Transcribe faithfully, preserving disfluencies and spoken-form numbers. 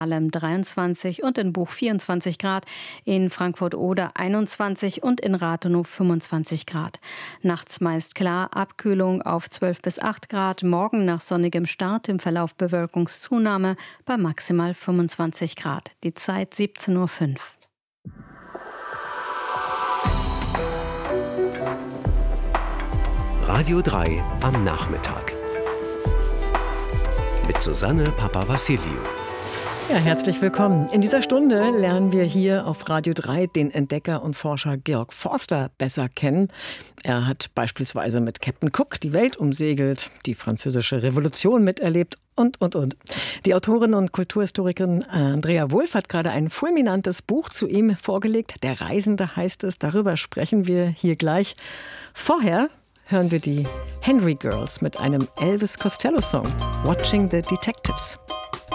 dreiundzwanzig und in Buch vierundzwanzig Grad, in Frankfurt-Oder einundzwanzig und in Rathenow fünfundzwanzig Grad. Nachts meist klar, Abkühlung auf zwölf bis acht Grad, morgen nach sonnigem Start im Verlauf Bewölkungszunahme bei maximal fünfundzwanzig Grad. Die Zeit siebzehn Uhr fünf. Radio drei am Nachmittag. Mit Susanne Papavassiliou. Ja, herzlich willkommen. In dieser Stunde lernen wir hier auf Radio drei den Entdecker und Forscher Georg Forster besser kennen. Er hat beispielsweise mit Captain Cook die Welt umsegelt, die Französische Revolution miterlebt und, und, und. Die Autorin und Kulturhistorikerin Andrea Wulff hat gerade ein fulminantes Buch zu ihm vorgelegt. Der Reisende heißt es. Darüber sprechen wir hier gleich. Vorher hören wir die Henry Girls mit einem Elvis Costello-Song, Watching the Detectives.